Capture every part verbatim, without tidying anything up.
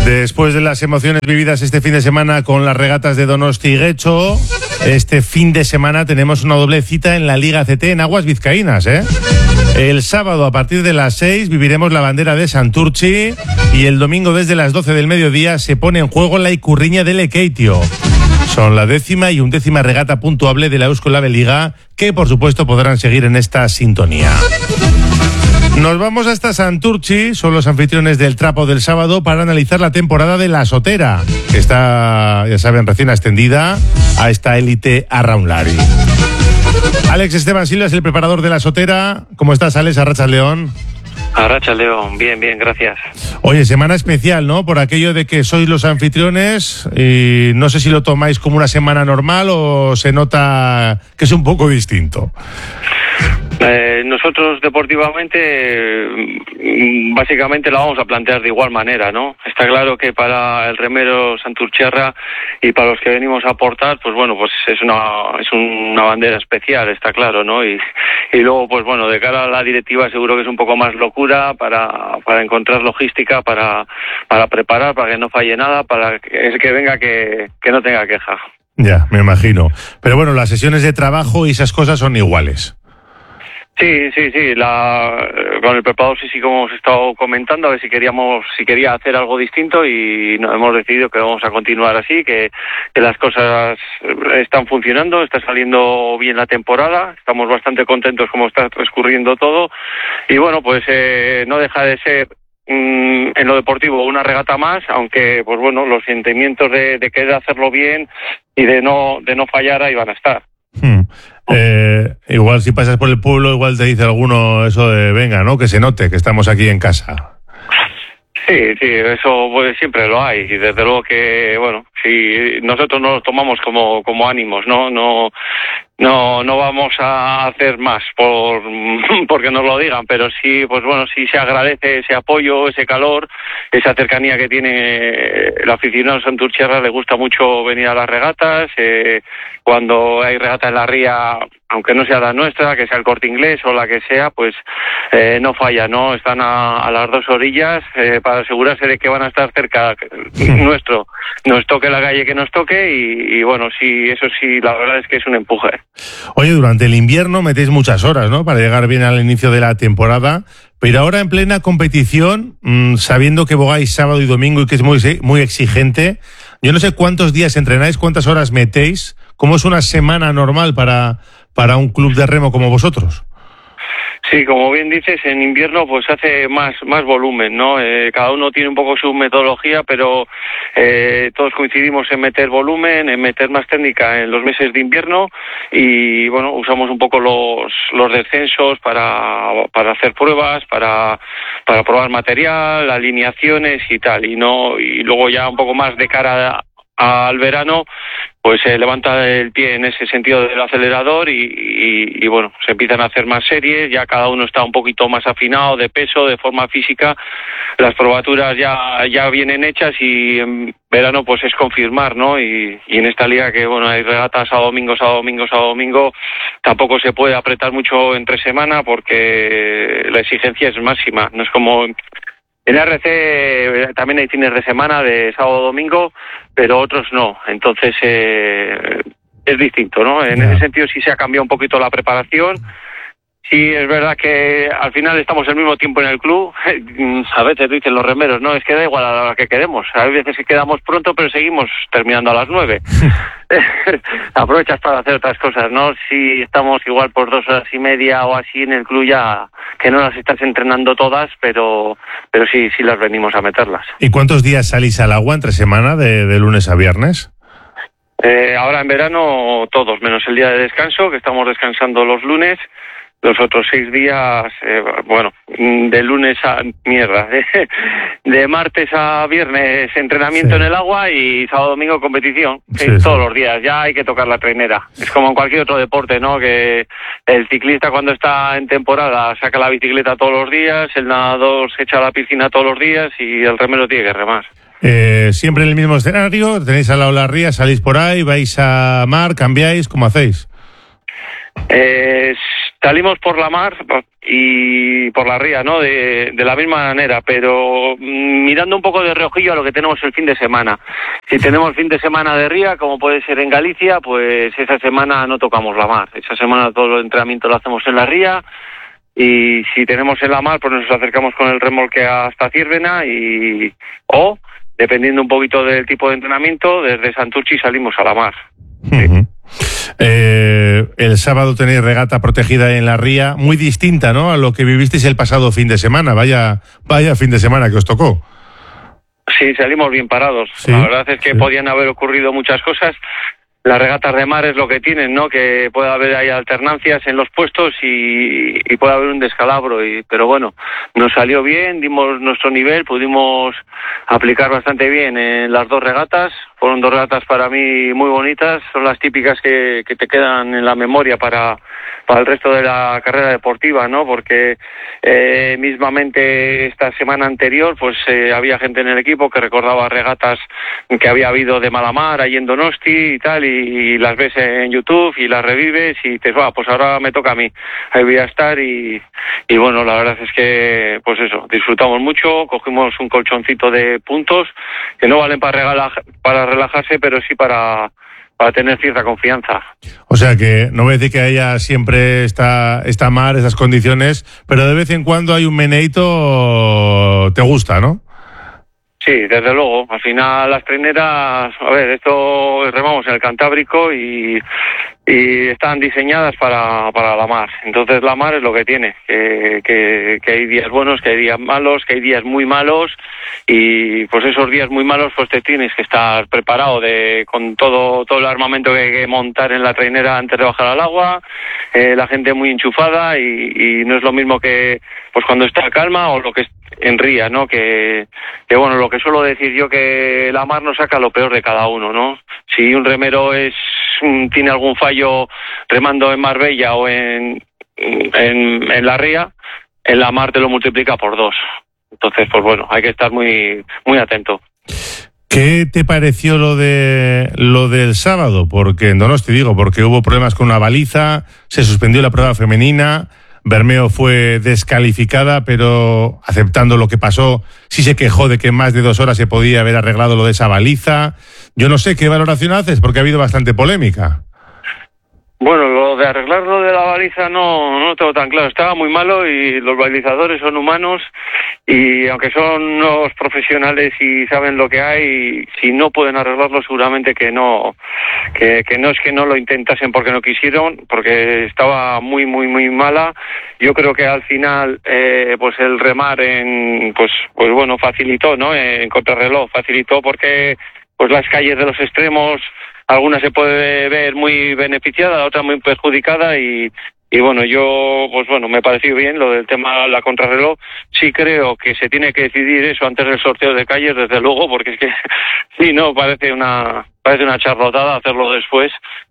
Después de las emociones vividas este fin de semana con las regatas de Donosti y Guecho, este fin de semana tenemos una doble cita en la Liga C T en aguas vizcaínas, ¿eh? El sábado a partir de las seis viviremos la bandera de Santurtzi y el domingo desde las doce del mediodía se pone en juego la Icurriña de Lekeitio. Son la décima y undécima regata puntuable de la Euskal Liga, que por supuesto podrán seguir en esta sintonía. Nos vamos hasta Santurtzi, son los anfitriones del Trapo del sábado, para analizar la temporada de la Sotera, que está, ya saben, recién ascendida a esta élite arraunlari. Alex Esteban Silva es el preparador de la Sotera. ¿Cómo estás, Alex? Arratsaldeon. Arratsaldeon, bien, bien, gracias. Oye, semana especial, ¿no? Por aquello de que sois los anfitriones y no sé si lo tomáis como una semana normal o se nota que es un poco distinto. Eh, nosotros deportivamente básicamente la vamos a plantear de igual manera, ¿no? Está claro que para el remero santurtziarra y para los que venimos a aportar, pues bueno, pues es una es una bandera especial, está claro, ¿no? Y, y luego, pues bueno, de cara a la directiva seguro que es un poco más locura para para encontrar logística, para para preparar, para que no falle nada, para que el que venga que, que no tenga queja. Ya, me imagino. Pero bueno, las sesiones de trabajo y esas cosas son iguales. Sí, sí, sí. La, con el preparador sí, sí, como hemos estado comentando, a ver si queríamos, si quería hacer algo distinto y no, hemos decidido que vamos a continuar así, que, que las cosas están funcionando, está saliendo bien la temporada, estamos bastante contentos como está transcurriendo todo y bueno, pues eh, no deja de ser mmm, en lo deportivo una regata más, aunque pues bueno, los sentimientos de, de querer hacerlo bien y de no, de no fallar ahí van a estar. Hmm. Eh, igual si pasas por el pueblo igual te dice alguno eso de venga, ¿no? Que se note que estamos aquí en casa. Sí, sí, eso pues siempre lo hay y desde luego que bueno, si nosotros no lo tomamos como como ánimos, no no no no vamos a hacer más por porque nos lo digan, pero sí, pues bueno, sí se agradece ese apoyo, ese calor, esa cercanía que tiene el aficionado santurtziarra. Le gusta mucho venir a las regatas, eh, cuando hay regata en la ría, aunque no sea la nuestra, que sea el Corte Inglés o la que sea, pues eh, no falla, ¿no? Están a, a las dos orillas eh, para asegurarse de que van a estar cerca nuestro, nos toque la calle que nos toque y, y bueno, sí, eso sí, la verdad es que es un empuje. Oye, durante el invierno metéis muchas horas, ¿no? Para llegar bien al inicio de la temporada, pero ahora en plena competición, mmm, sabiendo que bogáis sábado y domingo y que es muy, muy exigente, yo no sé cuántos días entrenáis, cuántas horas metéis, ¿cómo es una semana normal para, para un club de remo como vosotros? Sí, como bien dices, en invierno pues hace más más volumen, ¿no? Eh, cada uno tiene un poco su metodología, pero eh, todos coincidimos en meter volumen, en meter más técnica en los meses de invierno y bueno, usamos un poco los los descensos para para hacer pruebas, para para probar material, alineaciones y tal, y no y luego ya un poco más de cara a, al verano, pues se levanta el pie en ese sentido del acelerador y, y, y bueno, se empiezan a hacer más series, ya cada uno está un poquito más afinado de peso, de forma física, las probaturas ya ya vienen hechas y en verano pues es confirmar, ¿no? Y, y en esta liga que bueno, hay regatas a domingo, a domingo, a domingo, tampoco se puede apretar mucho entre semana porque la exigencia es máxima, no es como... En R C también hay fines de semana de sábado a domingo, pero otros no. Entonces eh, es distinto, ¿no? En yeah. ese sentido sí se ha cambiado un poquito la preparación. Sí, es verdad que al final estamos al mismo tiempo en el club. A veces dicen los remeros, no, es que da igual a la hora que quedemos. Hay veces que quedamos pronto, pero seguimos terminando a las nueve. Aprovechas para hacer otras cosas, ¿no? Si estamos igual por dos horas y media o así en el club ya, que no las estás entrenando todas, pero pero sí, sí las venimos a meterlas. ¿Y cuántos días salís al agua entre semana, de, de lunes a viernes? Eh, ahora en verano todos, menos el día de descanso, que estamos descansando los lunes. Los otros seis días, eh, bueno, de lunes a mierda, de, de martes a viernes entrenamiento sí. en el agua y sábado domingo competición, sí, sí, todos sí. los días, ya hay que tocar la trainera. Es como en cualquier otro deporte, ¿no? Que el ciclista cuando está en temporada saca la bicicleta todos los días, el nadador se echa a la piscina todos los días y el remero tiene que remar. Eh, siempre en el mismo escenario, tenéis al lado la ría, salís por ahí, vais a mar, cambiáis, ¿cómo hacéis? Eh, Salimos por la mar y por la ría, ¿no? De, de la misma manera, pero mirando un poco de reojillo a lo que tenemos el fin de semana. Si tenemos fin de semana de ría, como puede ser en Galicia, pues esa semana no tocamos la mar. Esa semana todo el entrenamiento lo hacemos en la ría, y si tenemos en la mar, pues nos acercamos con el remolque hasta Círvena, y o, dependiendo un poquito del tipo de entrenamiento, desde Santurchi salimos a la mar. Uh-huh. Eh, el sábado tenéis regata protegida en la ría, muy distinta, ¿no?, a lo que vivisteis el pasado fin de semana. Vaya, vaya fin de semana que os tocó. Sí, salimos bien parados. Sí, la verdad es que sí. Podían haber ocurrido muchas cosas. Las regatas de mar es lo que tienen, ¿no? Que puede haber ahí alternancias en los puestos y, y puede haber un descalabro. Y, pero bueno, nos salió bien, dimos nuestro nivel, pudimos aplicar bastante bien en las dos regatas. Fueron dos regatas para mí muy bonitas, son las típicas que, que te quedan en la memoria para, para el resto de la carrera deportiva, ¿no? Porque eh, mismamente esta semana anterior, pues eh, había gente en el equipo que recordaba regatas que había habido de mala mar ahí en Donosti y tal, y, y las ves en YouTube y las revives y te va, pues ahora me toca a mí, ahí voy a estar y, y bueno, la verdad es que, pues eso, disfrutamos mucho, cogimos un colchoncito de puntos que no valen para regalar, para relajarse, pero sí para, para tener cierta confianza. O sea que no voy a decir que haya siempre esta, esta mar, esas condiciones, pero de vez en cuando hay un meneíto, te gusta, ¿no? Sí, desde luego. Al final las traineras, a ver, esto remamos en el Cantábrico y, y están diseñadas para, para la mar. Entonces la mar es lo que tiene, que, que, que hay días buenos, que hay días malos, que hay días muy malos, y pues esos días muy malos pues te tienes que estar preparado de con todo todo el armamento que hay que montar en la trainera antes de bajar al agua, eh, la gente muy enchufada y, y no es lo mismo que pues cuando está calma o lo que en ría, ¿no? Que, que bueno, lo que suelo decir yo, que la mar nos saca lo peor de cada uno, ¿no? Si un remero es tiene algún fallo remando en Marbella o en, en, en la ría, en la mar te lo multiplica por dos. Entonces, pues bueno, hay que estar muy muy atento. ¿Qué te pareció lo de lo del sábado? Porque en Donosti, digo, porque hubo problemas con una baliza, se suspendió la prueba femenina, Bermeo fue descalificada, pero aceptando lo que pasó, sí se quejó de que en más de dos horas se podía haber arreglado lo de esa baliza. Yo no sé qué valoración haces, porque ha habido bastante polémica. Bueno, lo de arreglar lo de la baliza no, no lo tengo tan claro. Estaba muy malo y los balizadores son humanos y aunque son unos profesionales y saben lo que hay, si no pueden arreglarlo seguramente que no, que, que no es que no lo intentasen porque no quisieron, porque estaba muy, muy, muy mala. Yo creo que al final, eh, pues el remar en, pues, pues bueno, facilitó, ¿no? En contrarreloj facilitó porque, pues las calles de los extremos, alguna se puede ver muy beneficiada, la otra muy perjudicada y, y bueno, yo, pues bueno, me pareció bien lo del tema de la contrarreloj. Sí creo que se tiene que decidir eso antes del sorteo de calles, desde luego, porque es que sí, no, parece una, parece una charlotada hacerlo después.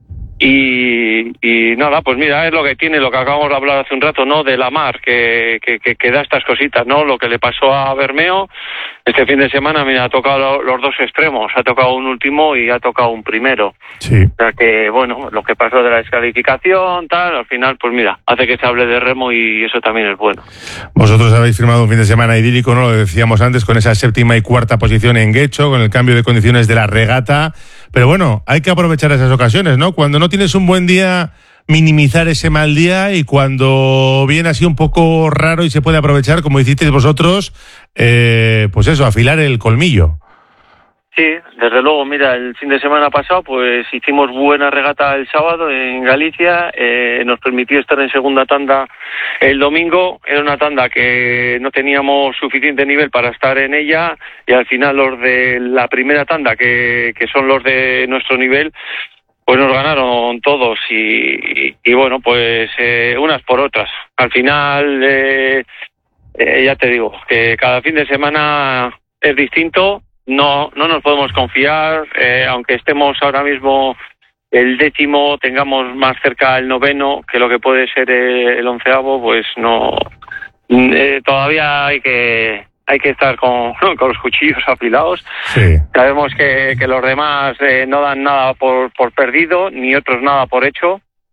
Y, y nada, pues mira, es lo que tiene, lo que acabamos de hablar hace un rato, ¿no? De la mar, que, que, que, que da estas cositas, ¿no? Lo que le pasó a Bermeo este fin de semana, mira, ha tocado los dos extremos, ha tocado un último y ha tocado un primero. Sí. O sea que, bueno, lo que pasó de la descalificación, tal, al final, pues mira, hace que se hable de remo y eso también es bueno. Vosotros habéis firmado un fin de semana idílico, ¿no? Lo decíamos antes, con esa séptima y cuarta posición en Guecho, con el cambio de condiciones de la regata. Pero bueno, hay que aprovechar esas ocasiones, ¿no? Cuando no tienes un buen día, minimizar ese mal día, y cuando viene así un poco raro y se puede aprovechar, como hicisteis vosotros, eh, pues eso, afilar el colmillo. Sí, desde luego, mira, el fin de semana pasado pues hicimos buena regata el sábado en Galicia, eh, nos permitió estar en segunda tanda el domingo. Era una tanda que no teníamos suficiente nivel para estar en ella y al final los de la primera tanda, que, que son los de nuestro nivel, pues nos ganaron todos y, y, y bueno, pues eh, unas por otras. Al final, eh, eh, ya te digo, que cada fin de semana es distinto. No, no nos podemos confiar, eh, aunque estemos ahora mismo el décimo, tengamos más cerca el noveno que lo que puede ser eh, el onceavo, pues no, eh, todavía hay que hay que estar con, con los cuchillos afilados. Sí. Sabemos que, que los demás eh, no dan nada por, por perdido, ni otros nada por hecho.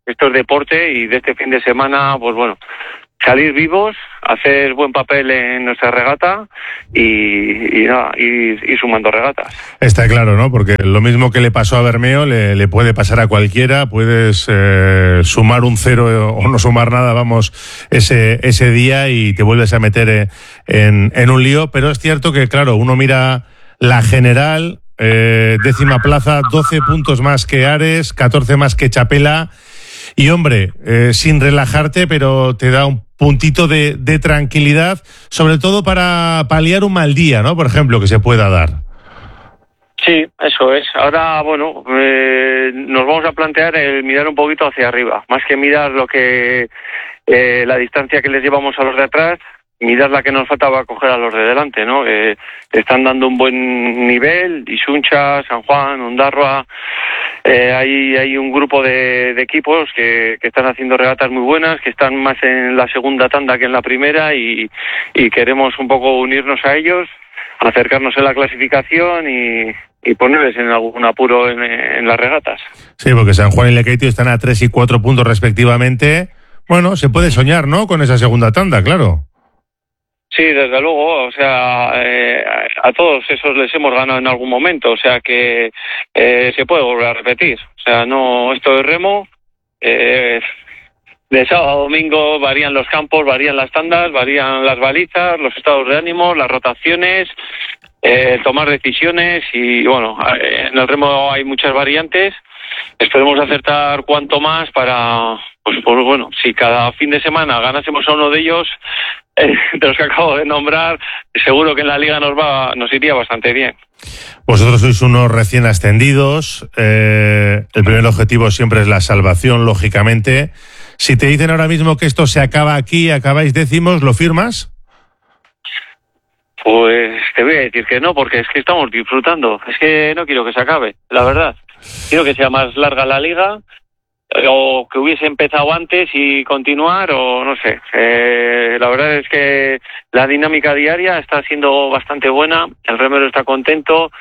esto es deporte y de este fin de semana, pues bueno, salir vivos, hacer buen papel en nuestra regata y, y nada, ir, ir sumando regatas. Está claro, ¿no? Porque lo mismo que le pasó a Bermeo le, le puede pasar a cualquiera. Puedes eh, sumar un cero o no sumar nada, vamos, ese ese día y te vuelves a meter en, en un lío. Pero es cierto que, claro, uno mira la general, eh, décima plaza, doce puntos más que Ares, catorce más que Chapela. Y hombre, eh, sin relajarte, pero te da un puntito de, de tranquilidad, sobre todo para paliar un mal día, ¿no? Por ejemplo, que se pueda dar. Sí, eso es. Ahora, bueno, eh, nos vamos a plantear el mirar un poquito hacia arriba, más que mirar lo que eh, la distancia que les llevamos a los de atrás, mirar la que nos faltaba coger a los de delante, ¿no? Eh, están dando un buen nivel, Isuncha, San Juan, Ondarroa. Eh, hay, hay un grupo de, de equipos que, que están haciendo regatas muy buenas, que están más en la segunda tanda que en la primera y, y queremos un poco unirnos a ellos, acercarnos en la clasificación y, y ponerles en algún apuro en, en las regatas. Sí, porque San Juan y Lekeitio están a tres y cuatro puntos respectivamente. Bueno, se puede soñar, ¿no? Con esa segunda tanda, claro. Sí, desde luego, o sea, eh, a todos esos les hemos ganado en algún momento, o sea que eh, se puede volver a repetir. O sea, no, esto es remo, eh, de sábado a domingo varían los campos, varían las tandas, varían las balizas, los estados de ánimo, las rotaciones, eh, tomar decisiones y bueno, en el remo hay muchas variantes. Esperemos acertar cuanto más para, pues, pues bueno, si cada fin de semana ganásemos a uno de ellos, eh, de los que acabo de nombrar, seguro que en la liga nos va, nos iría bastante bien. Vosotros sois unos recién ascendidos, eh, el primer objetivo siempre es la salvación, lógicamente. Si te dicen ahora mismo que esto se acaba aquí, acabáis décimos, ¿lo firmas? Pues te voy a decir que no, porque es que estamos disfrutando, es que no quiero que se acabe, la verdad. Quiero que sea más larga la liga, o que hubiese empezado antes y continuar, o no sé. Eh, la verdad es que la dinámica diaria está siendo bastante buena, el remero está contento,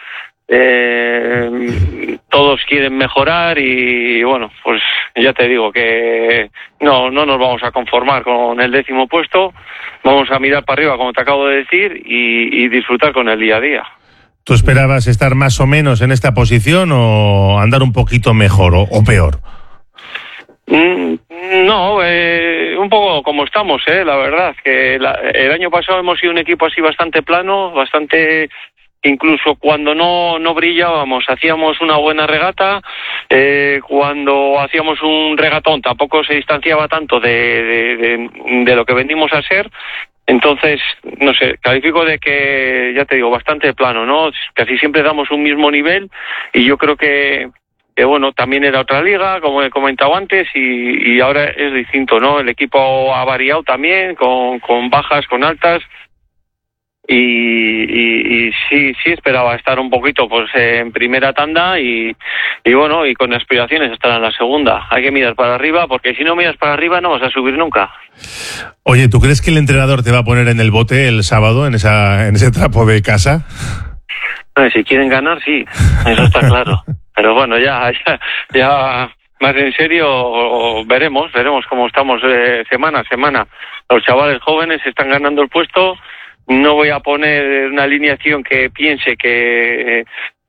eh, todos quieren mejorar y bueno, pues ya te digo que no, no nos vamos a conformar con el décimo puesto, vamos a mirar para arriba, como te acabo de decir, y, y disfrutar con el día a día. ¿Tú esperabas estar más o menos en esta posición o andar un poquito mejor o, o peor? Mm, no, eh, un poco como estamos, eh, la verdad, que la, el año pasado hemos sido un equipo así bastante plano, bastante, incluso cuando no, no brillábamos, hacíamos una buena regata, eh, cuando hacíamos un regatón tampoco se distanciaba tanto de, de, de, de lo que venimos a ser. Entonces, no sé, califico de que, ya te digo, bastante plano, ¿no? Casi siempre damos un mismo nivel y yo creo que, que bueno, también era otra liga, como he comentado antes, y, y ahora es distinto, ¿no? El equipo ha variado también, con, con bajas, con altas, y, y, y sí, sí esperaba estar un poquito pues en primera tanda y, y bueno, y con aspiraciones estar en la segunda. Hay que mirar para arriba, porque si no miras para arriba no vas a subir nunca. Oye, ¿tú crees que el entrenador te va a poner en el bote el sábado, en esa en ese trapo de casa? Ver, si quieren ganar, sí, eso está claro. Pero bueno, ya, ya, ya más en serio, veremos, veremos cómo estamos eh, semana a semana. Los chavales jóvenes están ganando el puesto. No voy a poner una alineación que piense que,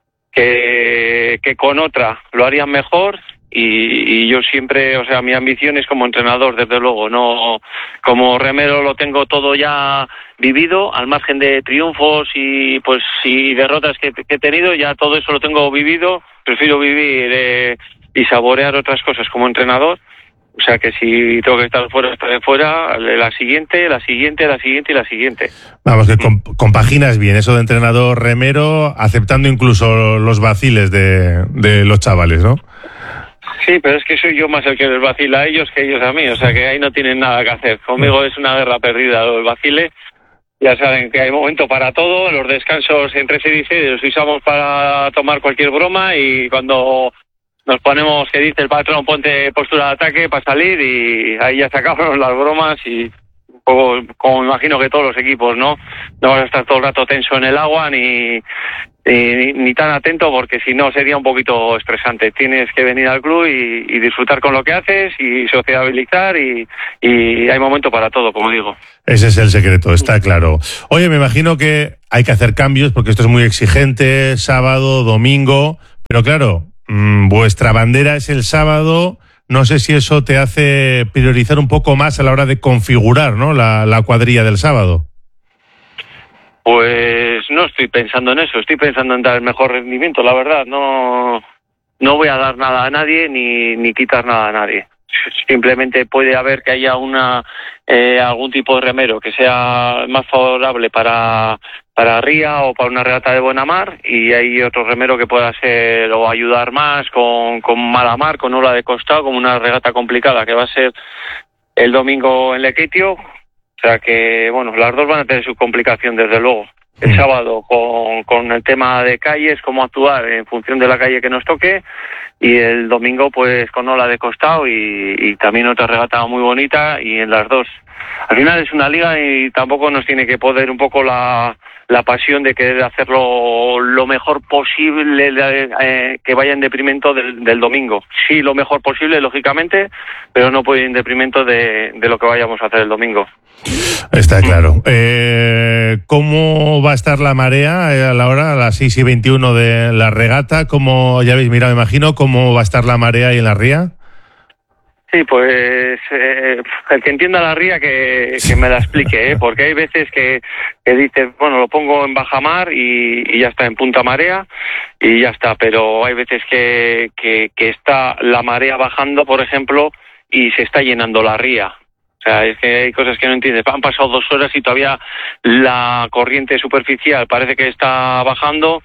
que, que con otra lo harían mejor. Y, y yo siempre, o sea, mi ambición es como entrenador, desde luego, no como remero lo tengo todo ya vivido, al margen de triunfos y pues y derrotas que, que he tenido, ya todo eso lo tengo vivido. Prefiero vivir eh, y saborear otras cosas como entrenador. O sea que si tengo que estar fuera, estaré fuera, la siguiente, la siguiente, la siguiente y la siguiente. Vamos, que comp- compaginas bien eso de entrenador remero, aceptando incluso los vaciles de, de los chavales, ¿no? Sí, pero es que soy yo más el que les vacila a ellos que ellos a mí, o sea que ahí no tienen nada que hacer. Conmigo es una guerra perdida el vacile. Ya saben que hay momento para todo, los descansos entre se dice, los usamos para tomar cualquier broma y cuando nos ponemos, que dice el patrón, ponte postura de ataque para salir y ahí ya se acaban las bromas y un poco como imagino que todos los equipos, ¿no? No vas a estar todo el rato tenso en el agua ni, ni, ni tan atento, porque si no sería un poquito estresante. Tienes que venir al club y, y disfrutar con lo que haces y sociabilizar y, y hay momento para todo, como digo. Ese es el secreto, está claro. Oye, me imagino que hay que hacer cambios porque esto es muy exigente, sábado, domingo, pero claro, mmm, vuestra bandera es el sábado. No sé si eso te hace priorizar un poco más a la hora de configurar, ¿no?, la, la cuadrilla del sábado. Pues no estoy pensando en eso, estoy pensando en dar el mejor rendimiento, la verdad. No, no voy a dar nada a nadie ni, ni quitar nada a nadie. Simplemente puede haber que haya una eh, algún tipo de remero que sea más favorable para para ría o para una regata de buena mar, y hay otro remero que pueda ser o ayudar más con, con mala mar, con ola de costado, como una regata complicada que va a ser el domingo en Lekeitio. O sea que, bueno, las dos van a tener su complicación, desde luego. El sábado con, con el tema de calles, cómo actuar en función de la calle que nos toque, y el domingo pues con ola de costado y, y también otra regata muy bonita, y en las dos. Al final es una liga y tampoco nos tiene que poder un poco la, la pasión de querer hacerlo lo mejor posible, eh, que vaya en detrimento del, del domingo. Sí, lo mejor posible, lógicamente, pero no puede ir en detrimento de, de lo que vayamos a hacer el domingo. Está claro. Eh, ¿Cómo va a estar la marea a la hora, a las seis y veintiuno de la regata? ¿Cómo, ya habéis mirado, me imagino, cómo va a estar la marea ahí en la ría? Sí, pues eh, el que entienda la ría que, que me la explique, ¿eh? Porque hay veces que, que dices, bueno, lo pongo en baja mar y, y ya está, en punta marea y ya está, pero hay veces que, que, que está la marea bajando, por ejemplo, y se está llenando la ría. O sea, es que hay cosas que no entiendes. Han pasado dos horas y todavía la corriente superficial parece que está bajando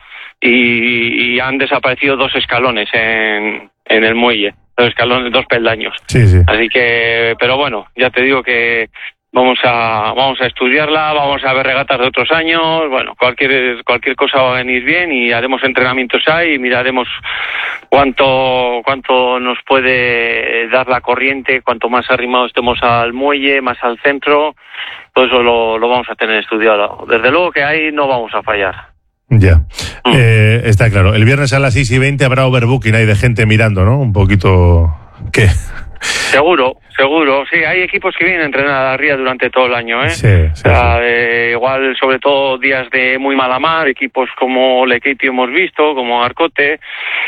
y, y han desaparecido dos escalones en, en el muelle. Dos escalones, dos peldaños. Sí, sí. Así que, pero bueno, ya te digo que vamos a vamos a estudiarla, vamos a ver regatas de otros años, bueno, cualquier cualquier cosa va a venir bien y haremos entrenamientos ahí y miraremos cuánto cuánto nos puede dar la corriente, cuanto más arrimados estemos al muelle, más al centro, todo eso lo, lo vamos a tener estudiado. Desde luego que ahí no vamos a fallar. Ya, mm. eh, está claro. El viernes a las seis y veinte habrá overbooking ahí de gente mirando, ¿no? Un poquito... ¿Qué? Seguro, seguro. Sí, hay equipos que vienen a entrenar a la ría durante todo el año, ¿eh? Sí, sí, o sea, sí. Eh, igual, sobre todo días de muy mala mar, equipos como Lekeitio hemos visto, como Arcote,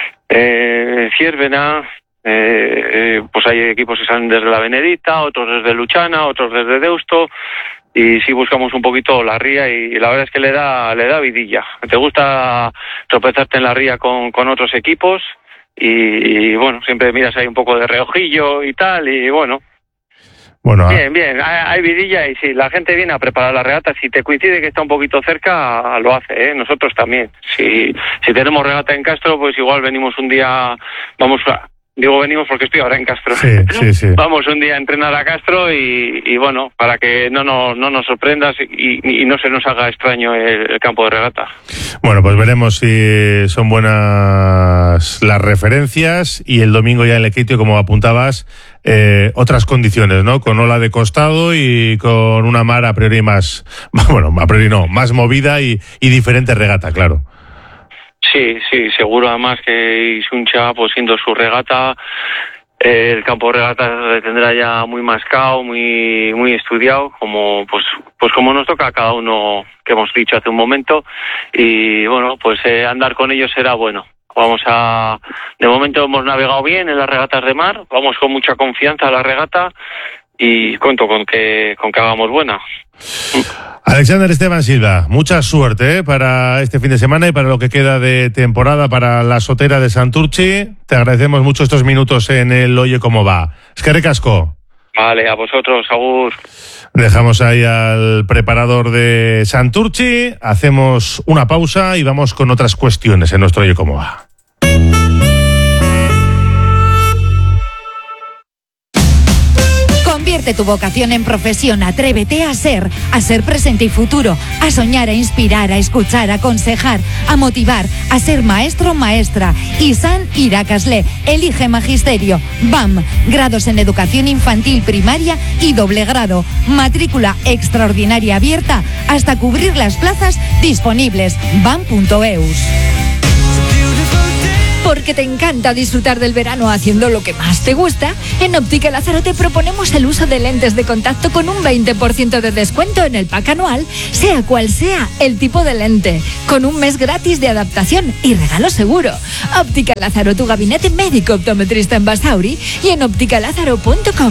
eh, Ciervena, eh, eh, pues hay equipos que salen desde la Benedicta, otros desde Luchana, otros desde Deusto. Y sí buscamos un poquito la ría y la verdad es que le da le da vidilla. Te gusta tropezarte en la ría con, con otros equipos y, y bueno, siempre miras ahí un poco de reojillo y tal y bueno. Bueno, bien, bien, hay, hay vidilla y sí, la gente viene a preparar la regata. Si te coincide que está un poquito cerca, lo hace, ¿eh? Nosotros también. Si, si tenemos regata en Castro, pues igual venimos un día, vamos a... Digo venimos porque estoy ahora en Castro. Sí, sí, sí. Vamos un día a entrenar a Castro y, y bueno, para que no nos, no nos sorprendas y, y no se nos haga extraño el, el campo de regata. Bueno, pues veremos si son buenas las referencias y el domingo ya en Lekeitio, como apuntabas, eh, otras condiciones, ¿no? Con ola de costado y con una mar a priori más, bueno, a priori no, más movida y, y diferente regata, claro. Sí, sí, seguro además que Isuncha, pues siendo su regata, eh, el campo de regata le tendrá ya muy mascado, muy muy estudiado, como pues pues como nos toca a cada uno, que hemos dicho hace un momento, y bueno, pues eh, andar con ellos será bueno. Vamos a, de momento hemos navegado bien en las regatas de mar, vamos con mucha confianza a la regata y cuento con que con que hagamos buena. Alexander Esteban Silva, mucha suerte, ¿eh?, para este fin de semana y para lo que queda de temporada para la Sotera de Santurtzi. Te agradecemos mucho estos minutos en el Oye Cómo Va. Eskerrik asko. Vale, a vosotros, agur. Dejamos ahí al preparador de Santurtzi, hacemos una pausa y vamos con otras cuestiones en nuestro Oye Cómo Va. Convierte Convierte tu vocación en profesión, atrévete a ser, a ser presente y futuro, a soñar, a inspirar, a escuchar, a aconsejar, a motivar, a ser maestro o maestra. Isan Irakasle, elige magisterio. B A M, grados en educación infantil, primaria y doble grado. Matrícula extraordinaria abierta hasta cubrir las plazas disponibles. bam punto eus. Porque te encanta disfrutar del verano haciendo lo que más te gusta, en Óptica Lázaro te proponemos el uso de lentes de contacto con un veinte por ciento de descuento en el pack anual, sea cual sea el tipo de lente, con un mes gratis de adaptación y regalo seguro. Óptica Lázaro, tu gabinete médico optometrista en Basauri y en óptica lázaro punto com.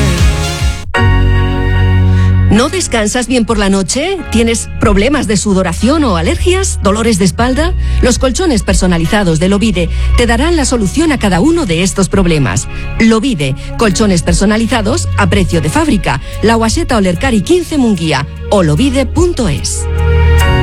¿No descansas bien por la noche? ¿Tienes problemas de sudoración o alergias? ¿Dolores de espalda? Los colchones personalizados de Lovide te darán la solución a cada uno de estos problemas. Lovide, colchones personalizados a precio de fábrica. La Guaseta Olercari quince Munguía o lovide punto es.